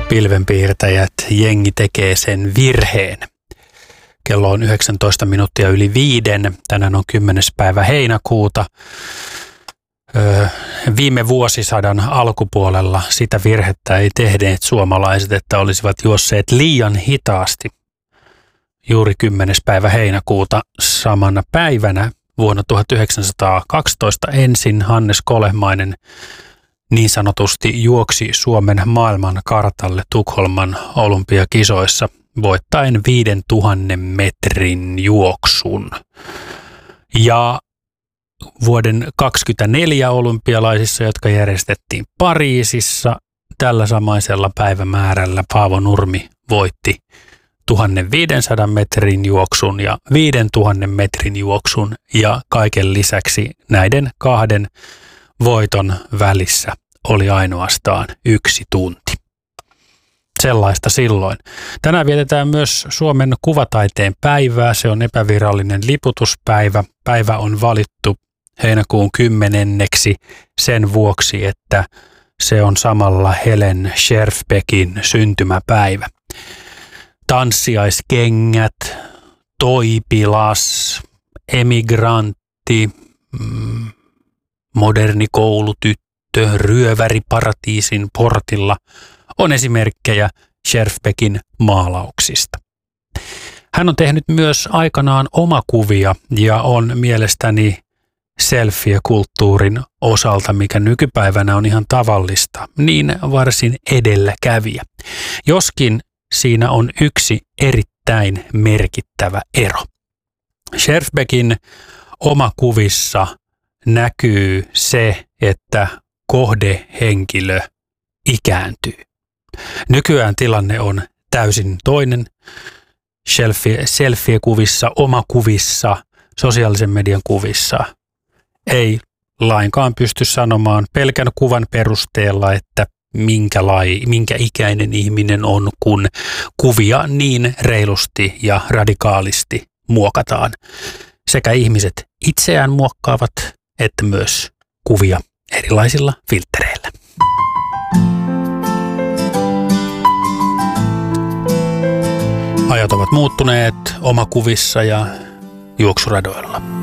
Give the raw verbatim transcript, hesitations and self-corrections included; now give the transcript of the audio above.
Pilvenpiirtäjät, jengi tekee sen virheen. Kello on yhdeksäntoista minuuttia yli viiden. Tänään on kymmenes päivä heinäkuuta. Öö, viime vuosisadan alkupuolella sitä virhettä ei tehneet suomalaiset, että olisivat juosseet liian hitaasti. Juuri kymmenes päivä heinäkuuta samana päivänä vuonna tuhatyhdeksänsataakaksitoista ensin Hannes Kolehmainen niin sanotusti juoksi Suomen maailman kartalle Tukholman olympiakisoissa voittaen viidentuhannen metrin juoksun. Ja vuoden kaksikymmentäneljä olympialaisissa, jotka järjestettiin Pariisissa, tällä samaisella päivämäärällä Paavo Nurmi voitti tuhatviisisataa metrin juoksun ja viidentuhannen metrin juoksun ja kaiken lisäksi näiden kahden voiton välissä oli ainoastaan yksi tunti. Sellaista silloin. Tänään vietetään myös Suomen kuvataiteen päivää. Se on epävirallinen liputuspäivä. Päivä on valittu heinäkuun kymmenenneksi sen vuoksi, että se on samalla Helen Scherfbeckin syntymäpäivä. Tanssiaiskengät, Toipilas, Emigrantti, mm, Moderni koulutyttö, Ryöväri paratiisin portilla on esimerkkejä Scherfbeckin maalauksista. Hän on tehnyt myös aikanaan omakuvia ja on mielestäni selfie-kulttuurin osalta, mikä nykypäivänä on ihan tavallista, niin varsin edelläkävijä. Joskin siinä on yksi erittäin merkittävä ero. Scherfbeckin omakuvissa näkyy se, että kohdehenkilö ikääntyy. Nykyään tilanne on täysin toinen. Selfie, selfie-kuvissa, omakuvissa, sosiaalisen median kuvissa ei lainkaan pysty sanomaan pelkän kuvan perusteella, että minkä, lai, minkä ikäinen ihminen on, kun kuvia niin reilusti ja radikaalisti muokataan. Sekä ihmiset itseään muokkaavat, että myös kuvia erilaisilla filttereillä. Ajat ovat muuttuneet omakuvissa ja juoksuradoilla.